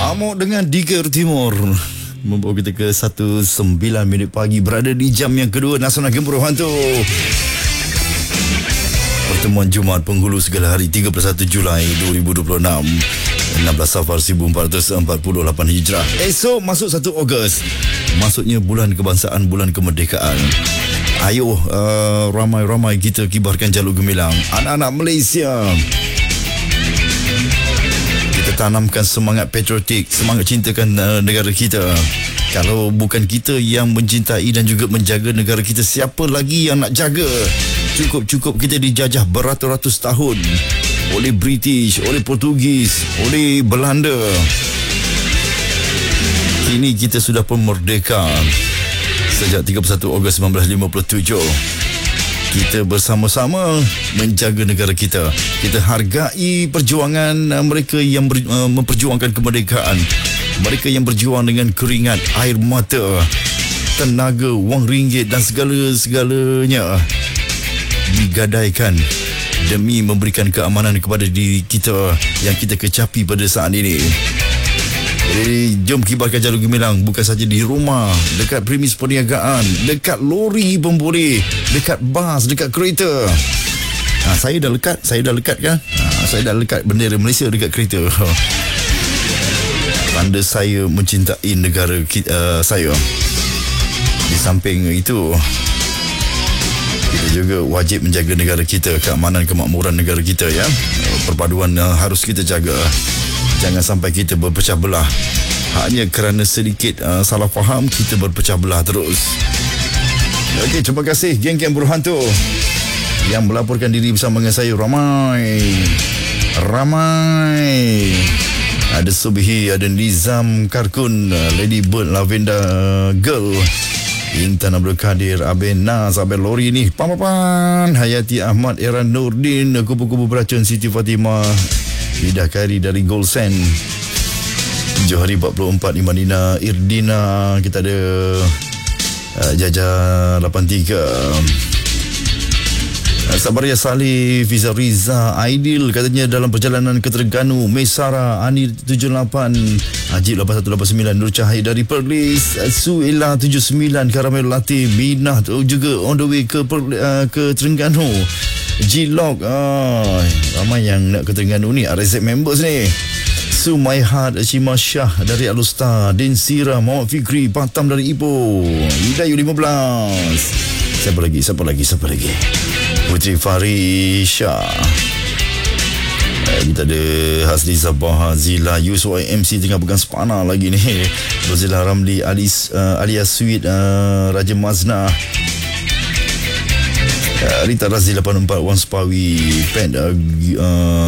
Amok dengan Diger Timur membawa kita ke 1:09 pagi, berada di jam yang kedua Nasional Gemuruh Hantu. Pertemuan Jumaat Penghulu segala hari 31 Julai 2026, 16 Safar 1448 Hijrah. Esok masuk 1 Ogos, masuknya bulan kebangsaan, bulan kemerdekaan. Ayo ramai-ramai kita kibarkan jalur gemilang anak-anak Malaysia. Kita tanamkan semangat patriotik, semangat cintakan negara kita. Kalau bukan kita yang mencintai dan juga menjaga negara kita, siapa lagi yang nak jaga? Cukup kita dijajah beratus-ratus tahun oleh British, oleh Portugis, oleh Belanda. Kini kita sudah pun merdeka sejak 31 Ogos 1957. Kita bersama-sama menjaga negara kita. Kita hargai perjuangan mereka yang memperjuangkan kemerdekaan. Mereka yang berjuang dengan keringat, air mata, tenaga, wang ringgit dan segala-segalanya digadaikan demi memberikan keamanan kepada diri kita yang kita kecapi pada saat ini. Jadi jom kibarkan jalur gemilang, bukan saja di rumah, dekat premis perniagaan, dekat lori pun boleh, dekat bas, dekat kereta. Saya dah lekat kan? Saya dah lekat bendera Malaysia dekat kereta. Tanda saya mencintai negara saya. Di samping itu, kita juga wajib menjaga negara kita, keamanan kemakmuran negara kita ya. Perpaduan harus kita jaga. Jangan sampai kita berpecah belah. Hanya kerana sedikit salah faham, kita berpecah belah terus. Okey, terima kasih geng-geng buruh hantu yang melaporkan diri bersama dengan saya. Ramai. Ada Subhi, ada Nizam Karkun, Lady Bird, Lavender Girl, Intan Abdul Kadir, Aben Nas, Aben Lori ni, Pampapan, Hayati Ahmad, Eran Nurdin, Kupu-Kupu Beracun, Siti Fatimah, Ida Khairi dari Gold Sand, Johari 44, Imanina Irdina, kita ada Jaja 83, Sabaria Salih, Fiza Riza, Aidil katanya dalam perjalanan ke Terengganu, Mesara, Ani 78, Ajib 8189, Nur Cahaya dari Perlis, Suela 79, Karamel Latif, Minah juga on the way ke Terengganu. G-Log, ramai yang nak ke Terengganu ni, RZ members ni. Sumaihat, Shima Shah dari Alustar, Din Sira, Muhammad Fikri, Patam dari Ipoh, Hidayu 15. Siapa lagi? Putri Farisha. Kita ada Hasli Sabah, Zila, Yusuf MC tengah pegang spana lagi ni. Rozila Ramli, alias Sweet, Raja Mazna, Rita Razi 84, Wan Spawi, Pet,